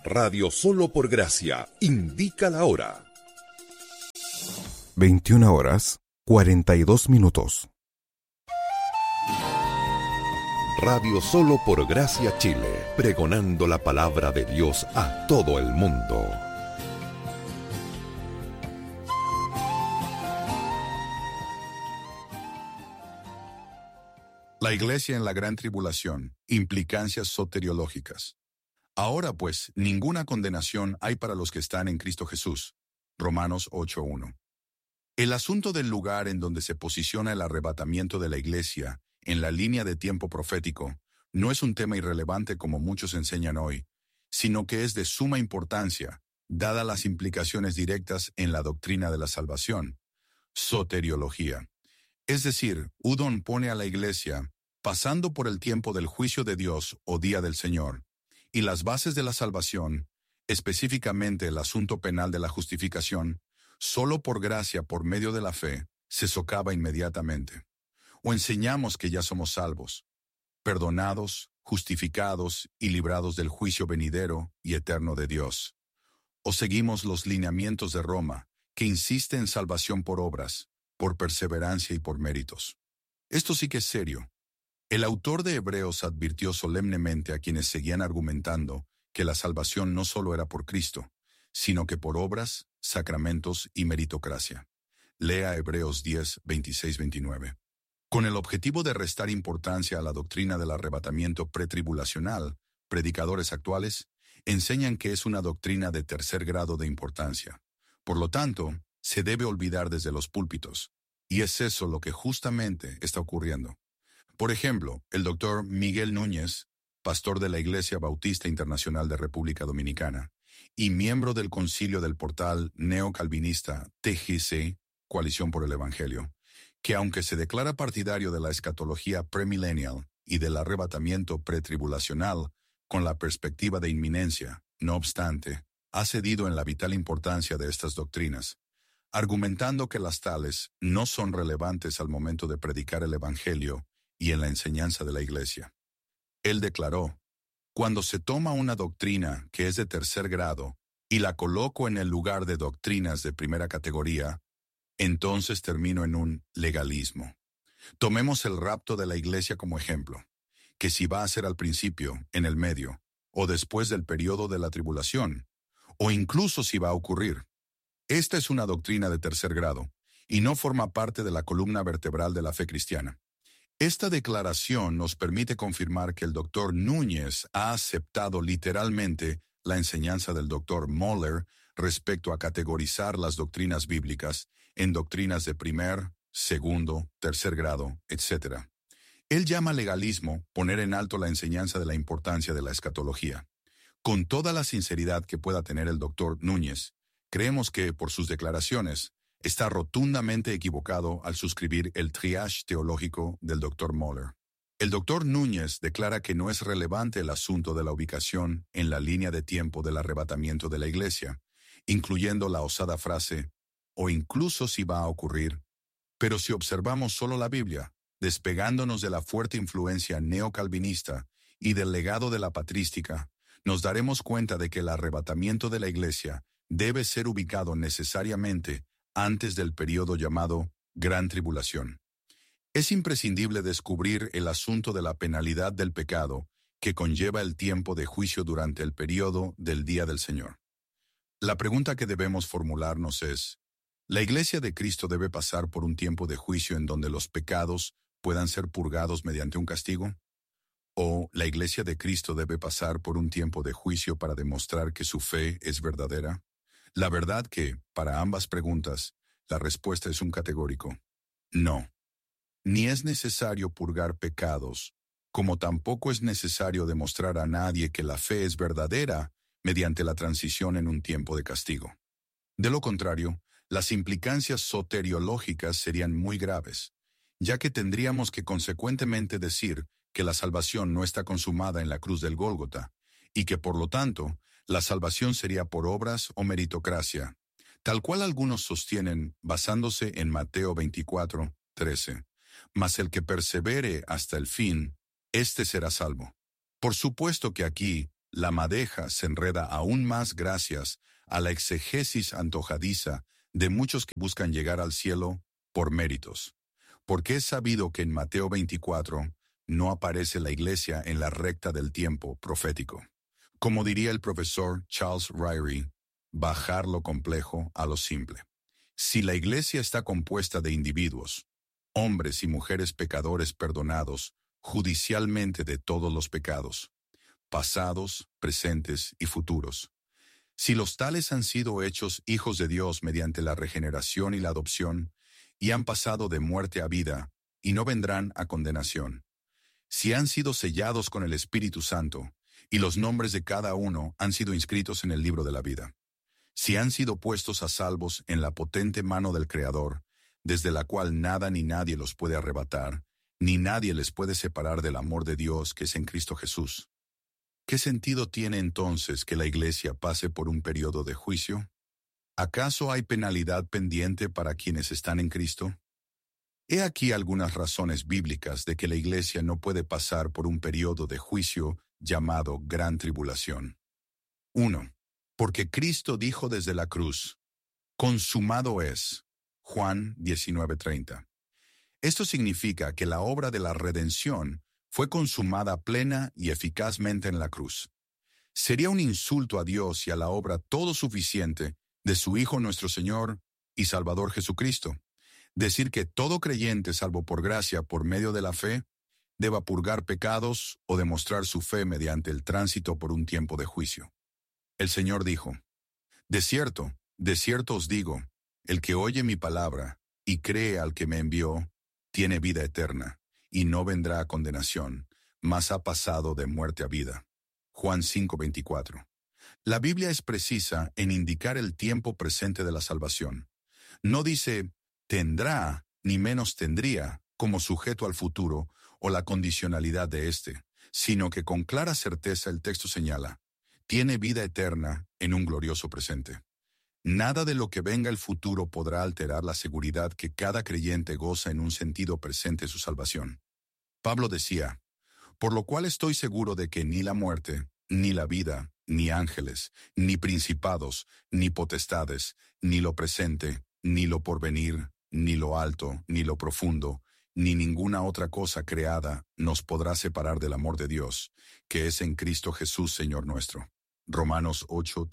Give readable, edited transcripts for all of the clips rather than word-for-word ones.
Radio Solo por Gracia indica la hora. 21:42. Radio Solo por Gracia Chile, pregonando la palabra de Dios a todo el mundo. La Iglesia en la Gran Tribulación, implicancias soteriológicas. Ahora pues, ninguna condenación hay para los que están en Cristo Jesús. Romanos 8:1. El asunto del lugar en donde se posiciona el arrebatamiento de la Iglesia, en la línea de tiempo profético, no es un tema irrelevante como muchos enseñan hoy, sino que es de suma importancia, dadas las implicaciones directas en la doctrina de la salvación. Soteriología. Es decir, Udon pone a la Iglesia pasando por el tiempo del juicio de Dios o día del Señor, y las bases de la salvación, específicamente el asunto penal de la justificación, solo por gracia por medio de la fe, se socava inmediatamente. O enseñamos que ya somos salvos, perdonados, justificados y librados del juicio venidero y eterno de Dios. O seguimos los lineamientos de Roma, que insiste en salvación por obras, por perseverancia y por méritos. Esto sí que es serio. El autor de Hebreos advirtió solemnemente a quienes seguían argumentando que la salvación no solo era por Cristo, sino que por obras, sacramentos y meritocracia. Lea Hebreos 10, 26-29. Con el objetivo de restar importancia a la doctrina del arrebatamiento pretribulacional, predicadores actuales enseñan que es una doctrina de tercer grado de importancia. Por lo tanto, se debe olvidar desde los púlpitos, y es eso lo que justamente está ocurriendo. Por ejemplo, el doctor Miguel Núñez, pastor de la Iglesia Bautista Internacional de República Dominicana y miembro del concilio del portal neocalvinista TGC, Coalición por el Evangelio, que aunque se declara partidario de la escatología premillennial y del arrebatamiento pretribulacional con la perspectiva de inminencia, no obstante, ha cedido en la vital importancia de estas doctrinas, argumentando que las tales no son relevantes al momento de predicar el Evangelio y en la enseñanza de la Iglesia. Él declaró: cuando se toma una doctrina que es de tercer grado y la coloco en el lugar de doctrinas de primera categoría, entonces termino en un legalismo. Tomemos el rapto de la Iglesia como ejemplo, que si va a ser al principio, en el medio, o después del periodo de la tribulación, o incluso si va a ocurrir. Esta es una doctrina de tercer grado, y no forma parte de la columna vertebral de la fe cristiana. Esta declaración nos permite confirmar que el doctor Núñez ha aceptado literalmente la enseñanza del doctor Moller respecto a categorizar las doctrinas bíblicas en doctrinas de primer, segundo, tercer grado, etc. Él llama legalismo poner en alto la enseñanza de la importancia de la escatología. Con toda la sinceridad que pueda tener el doctor Núñez, creemos que, por sus declaraciones, está rotundamente equivocado al suscribir el triage teológico del Dr. Moller. El Dr. Núñez declara que no es relevante el asunto de la ubicación en la línea de tiempo del arrebatamiento de la Iglesia, incluyendo la osada frase, o incluso si va a ocurrir. Pero si observamos solo la Biblia, despegándonos de la fuerte influencia neocalvinista y del legado de la patrística, nos daremos cuenta de que el arrebatamiento de la Iglesia debe ser ubicado necesariamente antes del periodo llamado Gran Tribulación. Es imprescindible descubrir el asunto de la penalidad del pecado que conlleva el tiempo de juicio durante el periodo del Día del Señor. La pregunta que debemos formularnos es: ¿la Iglesia de Cristo debe pasar por un tiempo de juicio en donde los pecados puedan ser purgados mediante un castigo? ¿O la Iglesia de Cristo debe pasar por un tiempo de juicio para demostrar que su fe es verdadera? La verdad que, para ambas preguntas, la respuesta es un categórico: no. Ni es necesario purgar pecados, como tampoco es necesario demostrar a nadie que la fe es verdadera mediante la transición en un tiempo de castigo. De lo contrario, las implicancias soteriológicas serían muy graves, ya que tendríamos que consecuentemente decir que la salvación no está consumada en la cruz del Gólgota, y que por lo tanto, la salvación sería por obras o meritocracia, tal cual algunos sostienen basándose en Mateo 24, 13. Mas el que persevere hasta el fin, éste será salvo. Por supuesto que aquí la madeja se enreda aún más gracias a la exegesis antojadiza de muchos que buscan llegar al cielo por méritos. Porque es sabido que en Mateo 24 no aparece la iglesia en la recta del tiempo profético. Como diría el profesor Charles Ryrie, bajar lo complejo a lo simple. Si la iglesia está compuesta de individuos, hombres y mujeres pecadores perdonados judicialmente de todos los pecados, pasados, presentes y futuros, si los tales han sido hechos hijos de Dios mediante la regeneración y la adopción, y han pasado de muerte a vida, y no vendrán a condenación, si han sido sellados con el Espíritu Santo, y los nombres de cada uno han sido inscritos en el libro de la vida, si han sido puestos a salvos en la potente mano del Creador, desde la cual nada ni nadie los puede arrebatar, ni nadie les puede separar del amor de Dios que es en Cristo Jesús. ¿Qué sentido tiene entonces que la iglesia pase por un periodo de juicio? ¿Acaso hay penalidad pendiente para quienes están en Cristo? He aquí algunas razones bíblicas de que la iglesia no puede pasar por un periodo de juicio llamado Gran Tribulación. 1. Porque Cristo dijo desde la cruz, consumado es. Juan 19:30. Esto significa que la obra de la redención fue consumada plena y eficazmente en la cruz. Sería un insulto a Dios y a la obra todo suficiente de su Hijo nuestro Señor y Salvador Jesucristo decir que todo creyente salvo por gracia por medio de la fe deba purgar pecados o demostrar su fe mediante el tránsito por un tiempo de juicio. El Señor dijo, de cierto os digo, el que oye mi palabra y cree al que me envió, tiene vida eterna, y no vendrá a condenación, mas ha pasado de muerte a vida. Juan 5:24. La Biblia es precisa en indicar el tiempo presente de la salvación. No dice, tendrá, ni menos tendría, como sujeto al futuro o la condicionalidad de éste, sino que con clara certeza el texto señala, tiene vida eterna en un glorioso presente. Nada de lo que venga el futuro podrá alterar la seguridad que cada creyente goza en un sentido presente su salvación. Pablo decía, por lo cual estoy seguro de que ni la muerte, ni la vida, ni ángeles, ni principados, ni potestades, ni lo presente, ni lo porvenir, ni lo alto, ni lo profundo, ni ninguna otra cosa creada nos podrá separar del amor de Dios, que es en Cristo Jesús Señor nuestro. Romanos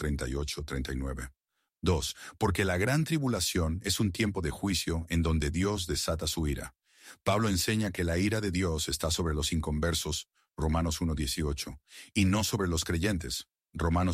8:38-39. 2. Porque la gran tribulación es un tiempo de juicio en donde Dios desata su ira. Pablo enseña que la ira de Dios está sobre los inconversos, Romanos 1:18, y no sobre los creyentes, Romanos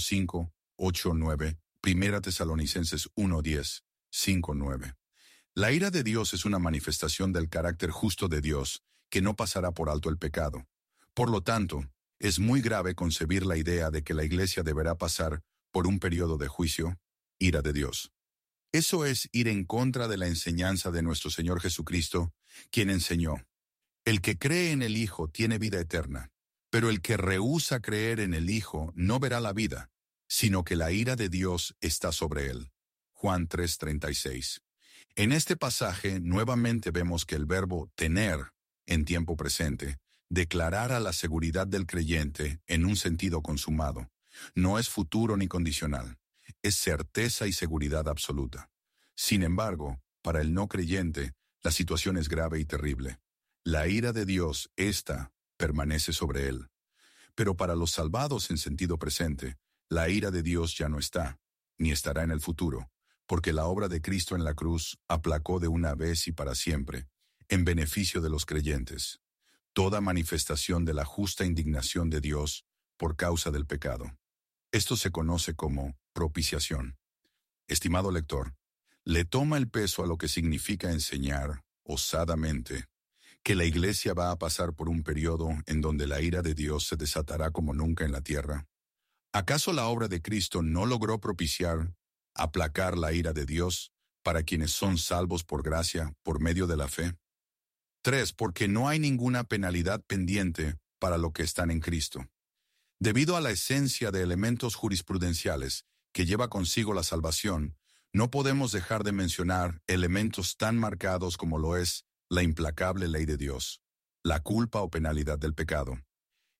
5:8-9, 1 Tesalonicenses 1:10, 5:9. La ira de Dios es una manifestación del carácter justo de Dios, que no pasará por alto el pecado. Por lo tanto, es muy grave concebir la idea de que la iglesia deberá pasar por un periodo de juicio, ira de Dios. Eso es ir en contra de la enseñanza de nuestro Señor Jesucristo, quien enseñó, el que cree en el Hijo tiene vida eterna, pero el que rehúsa creer en el Hijo no verá la vida, sino que la ira de Dios está sobre él. Juan 3:36. En este pasaje nuevamente vemos que el verbo tener, en tiempo presente, declarara la seguridad del creyente en un sentido consumado. No es futuro ni condicional. Es certeza y seguridad absoluta. Sin embargo, para el no creyente, la situación es grave y terrible. La ira de Dios, esta, permanece sobre él. Pero para los salvados en sentido presente, la ira de Dios ya no está, ni estará en el futuro, porque la obra de Cristo en la cruz aplacó de una vez y para siempre, en beneficio de los creyentes, toda manifestación de la justa indignación de Dios por causa del pecado. Esto se conoce como propiciación. Estimado lector, le toma el peso a lo que significa enseñar, osadamente, que la iglesia va a pasar por un periodo en donde la ira de Dios se desatará como nunca en la tierra. ¿Acaso la obra de Cristo no logró propiciar, aplacar la ira de Dios para quienes son salvos por gracia, por medio de la fe? 3. Porque no hay ninguna penalidad pendiente para los que están en Cristo. Debido a la esencia de elementos jurisprudenciales que lleva consigo la salvación, no podemos dejar de mencionar elementos tan marcados como lo es la implacable ley de Dios, la culpa o penalidad del pecado.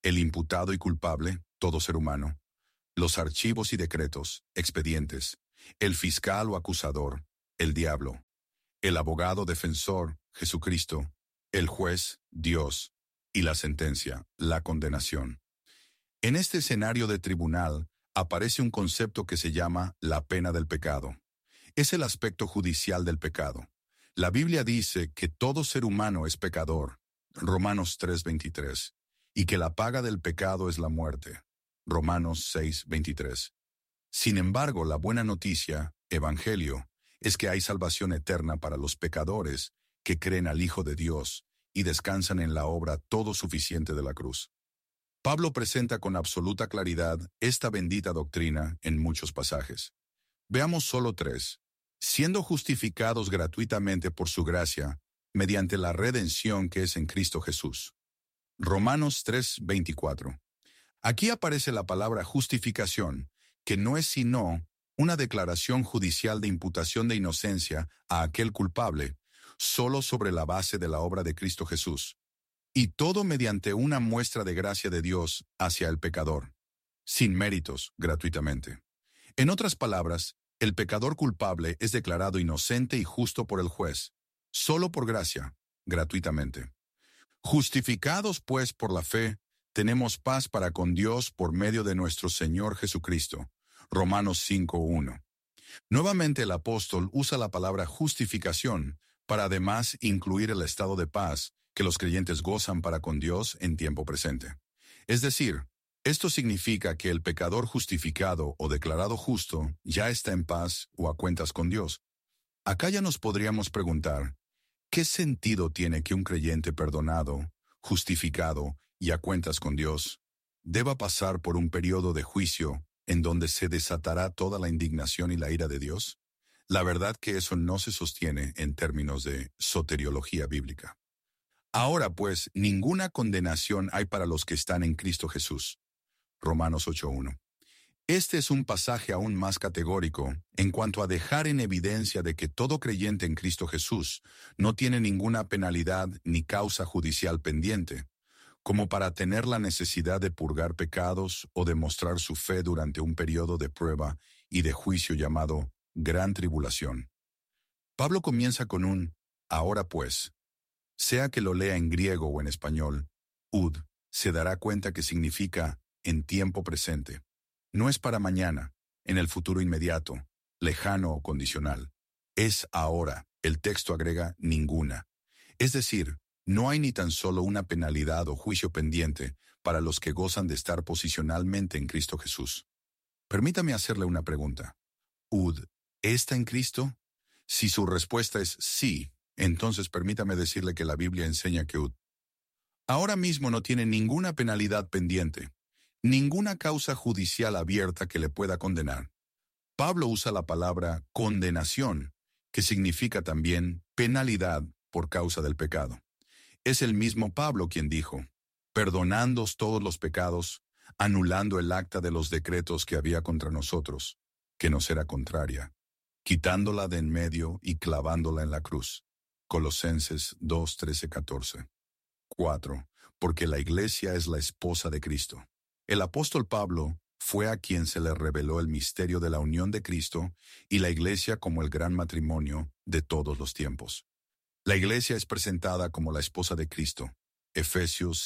el imputado y culpable, todo ser humano, los archivos y decretos, expedientes, el fiscal o acusador, el diablo, el abogado defensor, Jesucristo, el juez, Dios, y la sentencia, la condenación. En este escenario de tribunal aparece un concepto que se llama la pena del pecado. Es el aspecto judicial del pecado. La Biblia dice que todo ser humano es pecador, Romanos 3:23, y que la paga del pecado es la muerte, Romanos 6:23. Sin embargo, la buena noticia, Evangelio, es que hay salvación eterna para los pecadores que creen al Hijo de Dios y descansan en la obra todo suficiente de la cruz. Pablo presenta con absoluta claridad esta bendita doctrina en muchos pasajes. Veamos solo 3. Siendo justificados gratuitamente por su gracia, mediante la redención que es en Cristo Jesús. Romanos 3:24. Aquí aparece la palabra justificación, que no es sino una declaración judicial de imputación de inocencia a aquel culpable, solo sobre la base de la obra de Cristo Jesús. Y todo mediante una muestra de gracia de Dios hacia el pecador, sin méritos, gratuitamente. En otras palabras, el pecador culpable es declarado inocente y justo por el juez, solo por gracia, gratuitamente. Justificados, pues, por la fe, tenemos paz para con Dios por medio de nuestro Señor Jesucristo. Romanos 5:1. Nuevamente el apóstol usa la palabra justificación para además incluir el estado de paz que los creyentes gozan para con Dios en tiempo presente. Es decir, esto significa que el pecador justificado o declarado justo ya está en paz o a cuentas con Dios. Acá ya nos podríamos preguntar, ¿qué sentido tiene que un creyente perdonado, justificado y a cuentas con Dios deba pasar por un periodo de juicio en donde se desatará toda la indignación y la ira de Dios? La verdad que eso no se sostiene en términos de soteriología bíblica. Ahora pues, ninguna condenación hay para los que están en Cristo Jesús. Romanos 8:1. Este es un pasaje aún más categórico en cuanto a dejar en evidencia de que todo creyente en Cristo Jesús no tiene ninguna penalidad ni causa judicial pendiente, como para tener la necesidad de purgar pecados o demostrar su fe durante un periodo de prueba y de juicio llamado Gran Tribulación. Pablo comienza con un ahora pues. Sea que lo lea en griego o en español, ud se dará cuenta que significa en tiempo presente. No es para mañana, en el futuro inmediato, lejano o condicional. Es ahora. El texto agrega ninguna. Es decir, no hay ni tan solo una penalidad o juicio pendiente para los que gozan de estar posicionalmente en Cristo Jesús. Permítame hacerle una pregunta. ¿Ud está en Cristo? Si su respuesta es sí, entonces permítame decirle que la Biblia enseña que Ud ahora mismo no tiene ninguna penalidad pendiente, ninguna causa judicial abierta que le pueda condenar. Pablo usa la palabra condenación, que significa también penalidad por causa del pecado. Es el mismo Pablo quien dijo, perdonándoos todos los pecados, anulando el acta de los decretos que había contra nosotros, que nos era contraria, quitándola de en medio y clavándola en la cruz. Colosenses 2:13-14. 4. Porque la iglesia es la esposa de Cristo. El apóstol Pablo fue a quien se le reveló el misterio de la unión de Cristo y la iglesia como el gran matrimonio de todos los tiempos. La iglesia es presentada como la esposa de Cristo. Efesios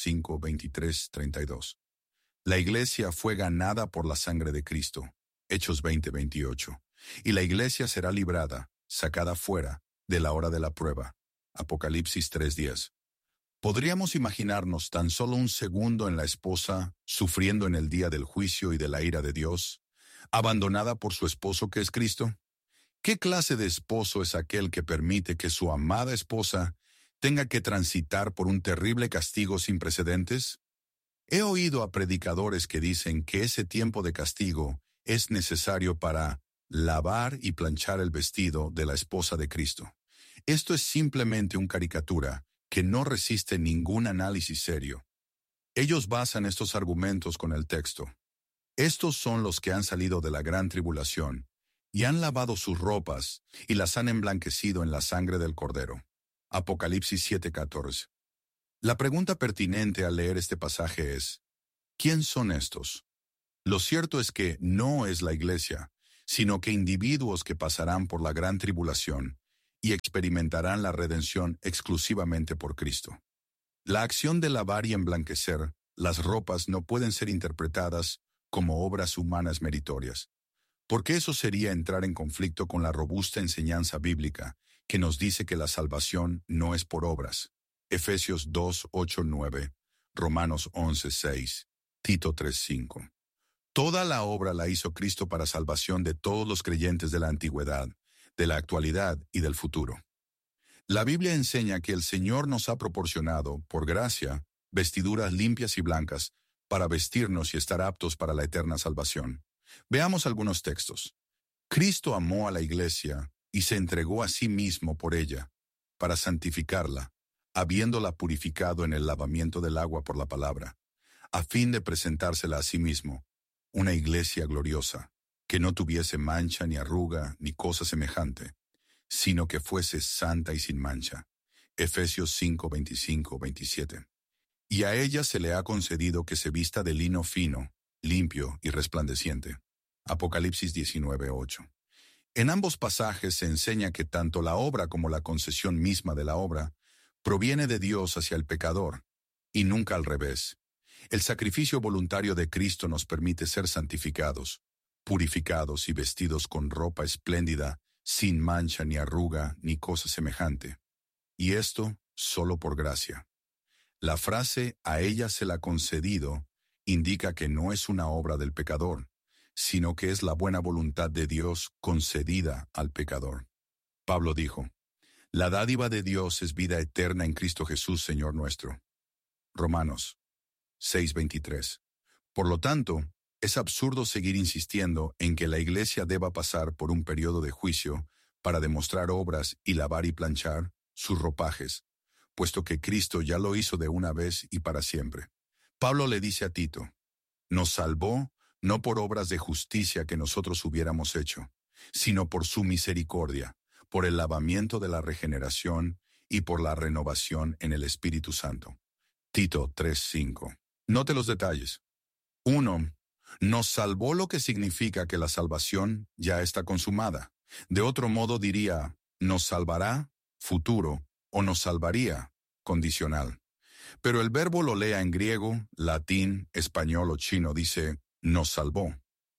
5:23-32. La iglesia fue ganada por la sangre de Cristo. Hechos 20:28. Y la iglesia será librada, sacada fuera, de la hora de la prueba. Apocalipsis 3:10. ¿Podríamos imaginarnos tan solo un segundo en la esposa sufriendo en el día del juicio y de la ira de Dios, abandonada por su esposo que es Cristo? ¿Qué clase de esposo es aquel que permite que su amada esposa tenga que transitar por un terrible castigo sin precedentes? He oído a predicadores que dicen que ese tiempo de castigo es necesario para lavar y planchar el vestido de la esposa de Cristo. Esto es simplemente una caricatura que no resiste ningún análisis serio. Ellos basan estos argumentos con el texto. Estos son los que han salido de la gran tribulación y han lavado sus ropas y las han emblanquecido en la sangre del Cordero. Apocalipsis 7:14. La pregunta pertinente al leer este pasaje es, ¿Quién son estos? Lo cierto es que no es la iglesia, sino que individuos que pasarán por la gran tribulación y experimentarán la redención exclusivamente por Cristo. La acción de lavar y emblanquecer las ropas no pueden ser interpretadas como obras humanas meritorias, porque eso sería entrar en conflicto con la robusta enseñanza bíblica que nos dice que la salvación no es por obras. Efesios 2, 8, 9, Romanos 11, 6, Tito 3, 5. Toda la obra la hizo Cristo para salvación de todos los creyentes de la antigüedad, de la actualidad y del futuro. La Biblia enseña que el Señor nos ha proporcionado, por gracia, vestiduras limpias y blancas para vestirnos y estar aptos para la eterna salvación. Veamos algunos textos. Cristo amó a la iglesia y se entregó a sí mismo por ella, para santificarla, habiéndola purificado en el lavamiento del agua por la palabra, a fin de presentársela a sí mismo, una iglesia gloriosa, que no tuviese mancha ni arruga ni cosa semejante, sino que fuese santa y sin mancha. Efesios 5, 25, 27. Y a ella se le ha concedido que se vista de lino fino, limpio y resplandeciente. Apocalipsis 19, 8. En ambos pasajes se enseña que tanto la obra como la concesión misma de la obra proviene de Dios hacia el pecador, y nunca al revés. El sacrificio voluntario de Cristo nos permite ser santificados, purificados y vestidos con ropa espléndida, sin mancha ni arruga ni cosa semejante. Y esto solo por gracia. La frase "a ella se la ha concedido" indica que no es una obra del pecador, sino que es la buena voluntad de Dios concedida al pecador. Pablo dijo, "La dádiva de Dios es vida eterna en Cristo Jesús, Señor nuestro". Romanos 6:23. Por lo tanto, es absurdo seguir insistiendo en que la iglesia deba pasar por un periodo de juicio para demostrar obras y lavar y planchar sus ropajes, puesto que Cristo ya lo hizo de una vez y para siempre. Pablo le dice a Tito, nos salvó no por obras de justicia que nosotros hubiéramos hecho, sino por su misericordia, por el lavamiento de la regeneración y por la renovación en el Espíritu Santo. Tito 3:5. Note los detalles. 1. Nos salvó, lo que significa que la salvación ya está consumada. De otro modo diría, nos salvará, futuro, o nos salvaría, condicional. Pero el verbo lo lea en griego, latín, español o chino, dice, nos salvó.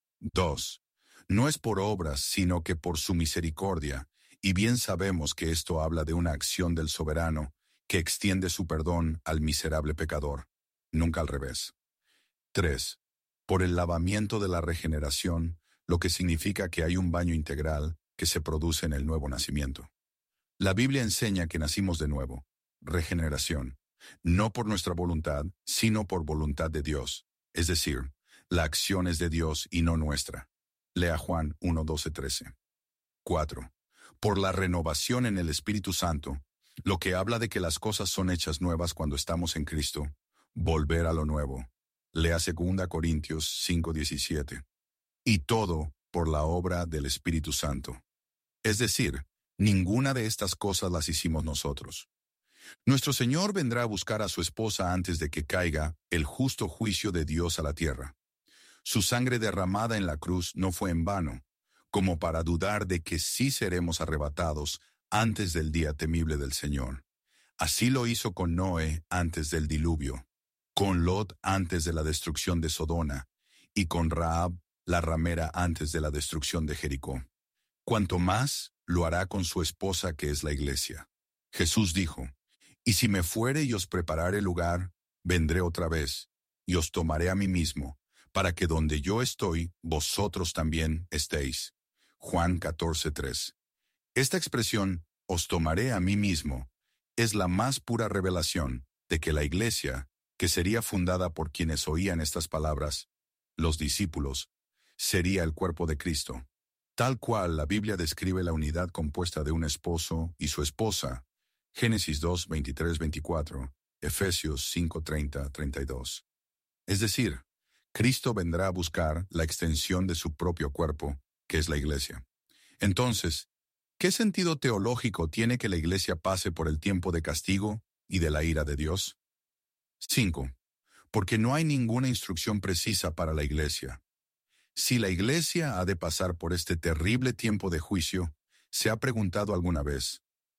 2. No es por obras, sino que por su misericordia, y bien sabemos que esto habla de una acción del soberano que extiende su perdón al miserable pecador, nunca al revés. 3. Por el lavamiento de la regeneración, lo que significa que hay un baño integral que se produce en el nuevo nacimiento. La Biblia enseña que nacimos de nuevo, regeneración, no por nuestra voluntad, sino por voluntad de Dios, es decir, la acción es de Dios y no nuestra. Lea Juan 1:12-13. 4. Por la renovación en el Espíritu Santo, lo que habla de que las cosas son hechas nuevas cuando estamos en Cristo, volver a lo nuevo. Lea 2 Corintios 5:17. Y todo por la obra del Espíritu Santo. Es decir, ninguna de estas cosas las hicimos nosotros. Nuestro Señor vendrá a buscar a su esposa antes de que caiga el justo juicio de Dios a la tierra. Su sangre derramada en la cruz no fue en vano, como para dudar de que sí seremos arrebatados antes del día temible del Señor. Así lo hizo con Noé antes del diluvio, con Lot antes de la destrucción de Sodoma, y con Rahab, la ramera, antes de la destrucción de Jericó. Cuanto más lo hará con su esposa, que es la iglesia. Jesús dijo, y si me fuere y os preparare lugar, vendré otra vez, y os tomaré a mí mismo, para que donde yo estoy, vosotros también estéis. Juan 14:3. Esta expresión, os tomaré a mí mismo, es la más pura revelación de que la iglesia, que sería fundada por quienes oían estas palabras, los discípulos, sería el cuerpo de Cristo. Tal cual la Biblia describe la unidad compuesta de un esposo y su esposa, Génesis 2, 23, 24, Efesios 5, 30, 32. Es decir, Cristo vendrá a buscar la extensión de su propio cuerpo, que es la iglesia. Entonces, ¿qué sentido teológico tiene que la iglesia pase por el tiempo de castigo y de la ira de Dios? 5. porque no hay ninguna instrucción precisa para la iglesia. Si la iglesia ha de pasar por este terrible tiempo de juicio, ¿se ha preguntado alguna vez,